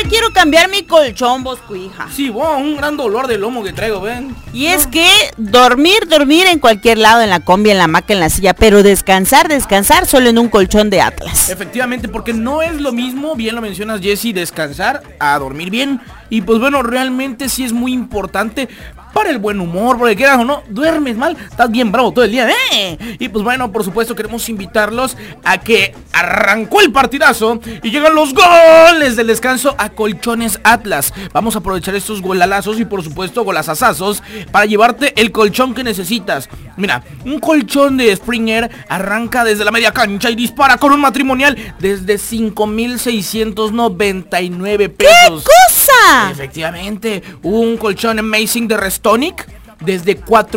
quiero cambiar mi colchón, Bosco, hija. Sí, un gran dolor de lomo que traigo, ven. Y es que dormir en cualquier lado, en la combi, en la hamaca, en la silla, pero descansar solo en un colchón de Atlas. Efectivamente, porque no es lo mismo, bien lo mencionas, Jessy, descansar a dormir bien. Y pues bueno, realmente sí es muy importante para el buen humor, porque quieras o no, duermes mal, estás bien bravo todo el día, Y pues bueno, por supuesto queremos invitarlos a que arrancó el partidazo y llegan los goles del descanso a Colchones Atlas. Vamos a aprovechar estos golalazos y por supuesto golazazazos para llevarte el colchón que necesitas. Mira, un colchón de Springer arranca desde la media cancha y dispara con un matrimonial desde 5,699 pesos. ¿Qué cosa? Efectivamente, un colchón Amazing de Restonic desde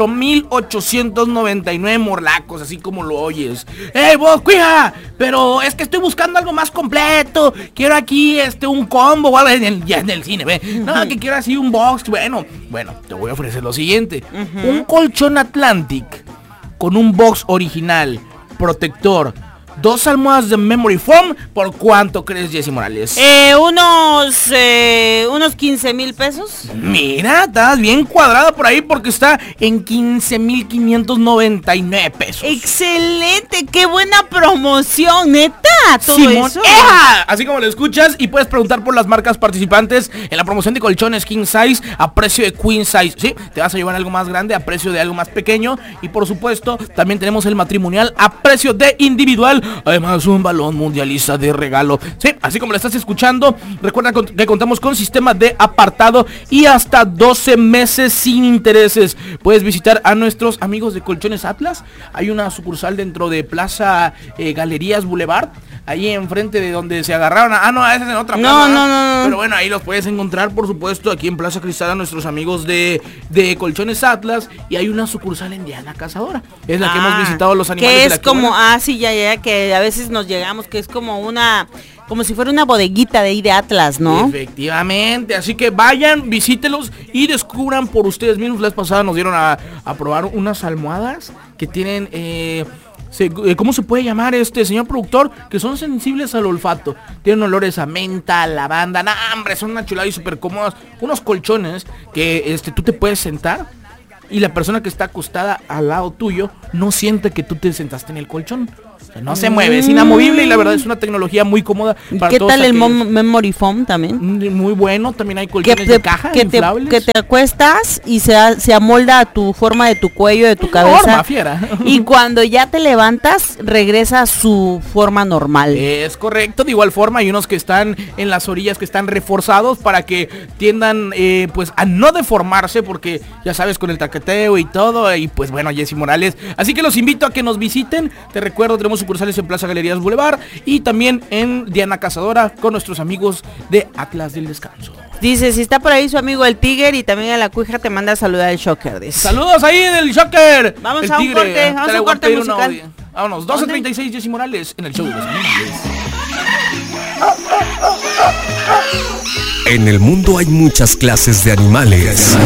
4,899 morlacos, así como lo oyes. Vos, cuija, pero es que estoy buscando algo más completo. Quiero aquí un combo o algo ya en el cine, ve. No, que quiero así un box. Bueno, te voy a ofrecer lo siguiente. Un colchón Atlantic con un box original, protector, 2 almohadas de memory foam. ¿Por cuánto crees, Jessy Morales? Unos 15,000 pesos. Mira, estás bien cuadrada por ahí porque está en 15,599 pesos. Excelente, qué buena promoción, neta. Todo Simón, eso. ¡ea! Así como lo escuchas, y puedes preguntar por las marcas participantes en la promoción de colchones King Size a precio de Queen Size. Sí, te vas a llevar algo más grande a precio de algo más pequeño. Y por supuesto, también tenemos el matrimonial a precio de individual. Además, un balón mundialista de regalo. Sí, así como lo estás escuchando, recuerda que contamos con sistema de apartado y hasta 12 meses sin intereses. Puedes visitar a nuestros amigos de Colchones Atlas. Hay una sucursal dentro de Plaza Galerías Boulevard, ahí enfrente de donde se agarraron no, esa es en otra plaza. No. Pero bueno, ahí los puedes encontrar, por supuesto, aquí en Plaza Cristal, a nuestros amigos de Colchones Atlas. Y hay una sucursal en Diana Cazadora. Es la que hemos visitado los animales que de es la como, sí, ya, que a veces nos llegamos, que es como si fuera una bodeguita de ahí de Atlas, ¿no? Efectivamente, así que vayan, visítelos y descubran por ustedes mismos. La vez pasada nos dieron a probar unas almohadas que tienen, ¿cómo se puede llamar, señor productor? Que son sensibles al olfato. Tienen olores a menta, lavanda, hombre, son una chulada y súper cómodas. Unos colchones que tú te puedes sentar y la persona que está acostada al lado tuyo no siente que tú te sentaste en el colchón. No se mueve, es inamovible y la verdad es una tecnología muy cómoda para ¿Qué todos. tal el memory foam también? Muy bueno, también hay colchones de caja inflables. Que te acuestas y se amolda a tu forma de tu cuello, de tu cabeza. Forma fiera. Y cuando ya te levantas, regresa a su forma normal. Es correcto, de igual forma hay unos que están en las orillas que están reforzados para que tiendan pues a no deformarse, porque ya sabes, con el taqueteo y todo, y pues bueno, Jessy Morales. Así que los invito a que nos visiten. Te recuerdo, tenemos sucursales en Plaza Galerías Boulevard y también en Diana Cazadora con nuestros amigos de Atlas del Descanso. Dice, si está por ahí su amigo el Tiger, y también a la cuija te manda a saludar el Shocker, dice. Saludos ahí del Shocker. Vamos a un corte musical. Vámonos, 12:36, Jessy Morales en el show de los animales. En el mundo hay muchas clases de animales,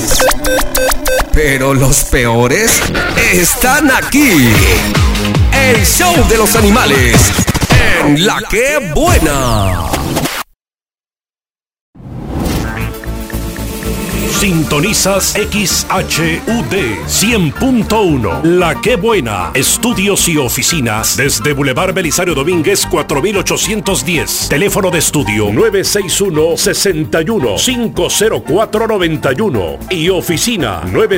pero los peores están aquí. El show de los animales en La Que Buena. Sintonizas XHUD 100.1. La Que Buena. Estudios y oficinas desde Boulevard Belisario Domínguez 4810. Teléfono de estudio 961-61-50491 y oficina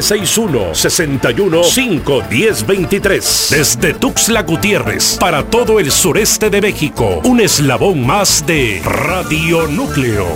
961-61-51023. Desde Tuxtla Gutiérrez para todo el sureste de México. Un eslabón más de Radio Núcleo.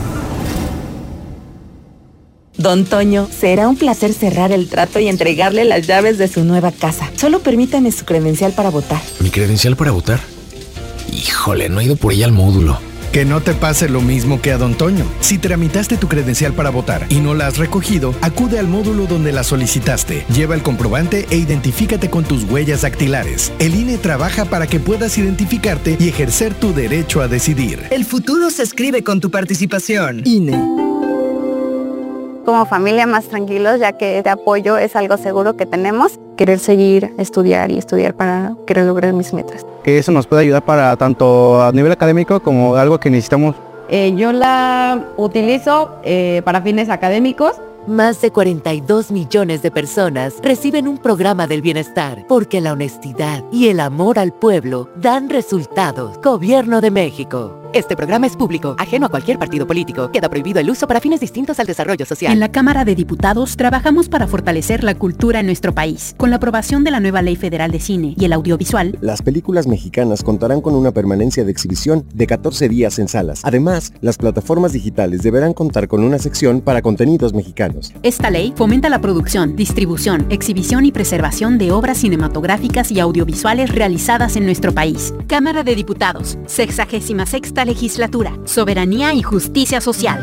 Don Toño, será un placer cerrar el trato y entregarle las llaves de su nueva casa. Solo permítame su credencial para votar. ¿Mi credencial para votar? Híjole, no he ido por ella al módulo. Que no te pase lo mismo que a Don Toño. Si tramitaste tu credencial para votar y no la has recogido, acude al módulo donde la solicitaste. Lleva el comprobante e identifícate con tus huellas dactilares. El INE trabaja para que puedas identificarte y ejercer tu derecho a decidir. El futuro se escribe con tu participación. INE. Como familia más tranquilos, ya que este apoyo es algo seguro que tenemos. Querer seguir estudiar para querer lograr mis metas. Que eso nos puede ayudar para tanto a nivel académico como algo que necesitamos Yo la utilizo para fines académicos. Más de 42 millones de personas reciben un programa del bienestar porque la honestidad y el amor al pueblo dan resultados. Gobierno de México. Este programa es público, ajeno a cualquier partido político. Queda prohibido el uso para fines distintos al desarrollo social. En la Cámara de Diputados trabajamos para fortalecer la cultura en nuestro país. Con la aprobación de la nueva Ley Federal de Cine y el Audiovisual, las películas mexicanas contarán con una permanencia de exhibición de 14 días en salas. Además, las plataformas digitales deberán contar con una sección para contenidos mexicanos. Esta ley fomenta la producción, distribución, exhibición y preservación de obras cinematográficas y audiovisuales realizadas en nuestro país. Cámara de Diputados, 66ª Legislatura, Soberanía y Justicia Social.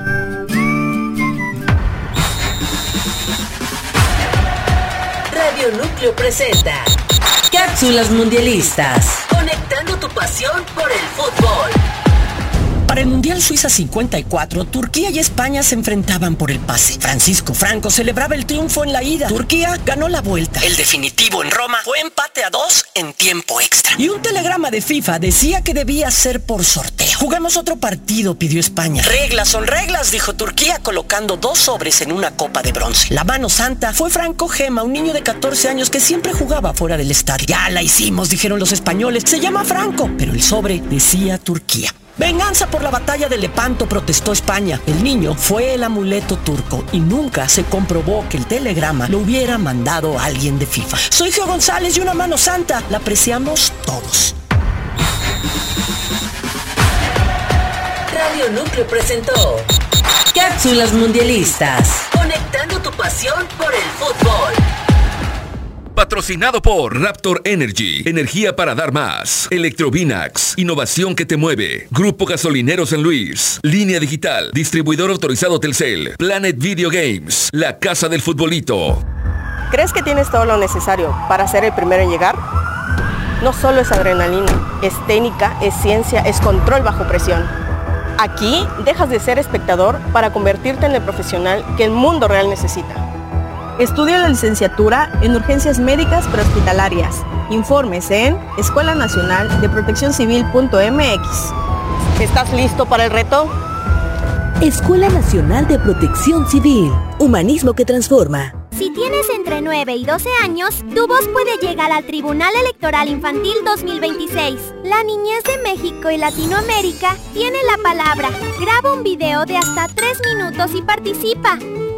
Radio Núcleo presenta Cápsulas Mundialistas, conectando tu pasión por el fútbol. Para el Mundial Suiza 54, Turquía y España se enfrentaban por el pase. Francisco Franco celebraba el triunfo en la ida. Turquía ganó la vuelta. El definitivo en Roma fue empate a 2 en tiempo extra. Y un telegrama de FIFA decía que debía ser por sorteo. Juguemos otro partido, pidió España. Reglas son reglas, dijo Turquía, colocando 2 sobres en una copa de bronce. La mano santa fue Franco Gema, un niño de 14 años que siempre jugaba fuera del estadio. Ya la hicimos, dijeron los españoles. Se llama Franco, pero el sobre decía Turquía. Venganza por la batalla de Lepanto, protestó España. El niño fue el amuleto turco y nunca se comprobó que el telegrama lo hubiera mandado alguien de FIFA. Soy Geo González y una mano santa la apreciamos todos. Radio Núcleo presentó Cápsulas Mundialistas, conectando tu pasión por el fútbol. Patrocinado por Raptor Energy, energía para dar más. Electrovinax, innovación que te mueve. Grupo Gasolinero San Luis, Línea Digital, distribuidor autorizado Telcel, Planet Video Games, la casa del futbolito. ¿Crees que tienes todo lo necesario para ser el primero en llegar? No solo es adrenalina, es técnica, es ciencia, es control bajo presión. Aquí dejas de ser espectador para convertirte en el profesional que el mundo real necesita. Estudia la licenciatura en Urgencias Médicas Prehospitalarias. Informes en Escuela Nacional de Protección Civil.mx. ¿Estás listo para el reto? Escuela Nacional de Protección Civil. Humanismo que transforma. Si tienes entre 9 y 12 años, tu voz puede llegar al Tribunal Electoral Infantil 2026. La niñez de México y Latinoamérica tiene la palabra. Graba un video de hasta 3 minutos y participa.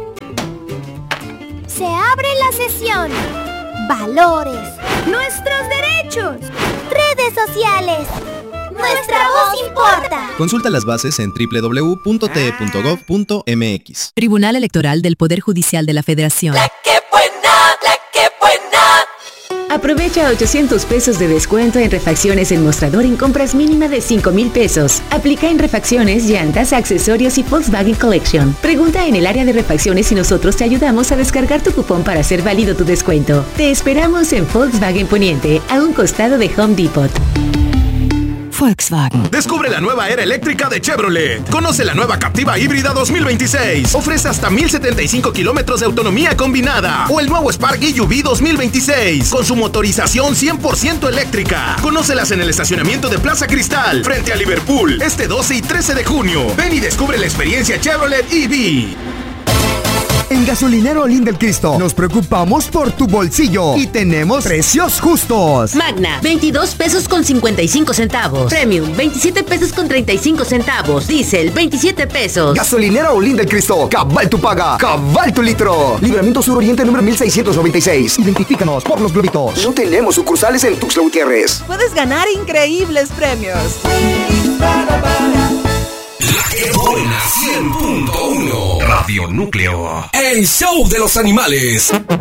Se abre la sesión. Valores. Nuestros derechos. Redes sociales. Nuestra voz importa. Consulta las bases en www.te.gov.mx. Tribunal Electoral del Poder Judicial de la Federación. ¡La que buena! ¡La que buena! Aprovecha 800 pesos de descuento en refacciones El Mostrador en compras mínima de 5,000 pesos. Aplica en refacciones, llantas, accesorios y Volkswagen Collection. Pregunta en el área de refacciones y nosotros te ayudamos a descargar tu cupón para hacer válido tu descuento. Te esperamos en Volkswagen Poniente, a un costado de Home Depot. Volkswagen. Descubre la nueva era eléctrica de Chevrolet. Conoce la nueva Captiva híbrida 2026. Ofrece hasta 1075 kilómetros de autonomía combinada. O el nuevo Spark EUV 2026. Con su motorización 100% eléctrica. Conócelas en el estacionamiento de Plaza Cristal, frente a Liverpool, este 12 y 13 de junio. Ven y descubre la experiencia Chevrolet EV. En Gasolinero Olín del Cristo nos preocupamos por tu bolsillo y tenemos precios justos. Magna, 22 pesos con 55 centavos. Premium, 27 pesos con 35 centavos. Diesel, 27 pesos. Gasolinero Olín del Cristo, cabal tu paga, cabal tu litro. Libramiento Sur Oriente número 1696. Identifícanos por los globitos. No tenemos sucursales en Tuxtla Gutiérrez. Puedes ganar increíbles premios. La que buena 100.1 Radio Núcleo. El show de los animales.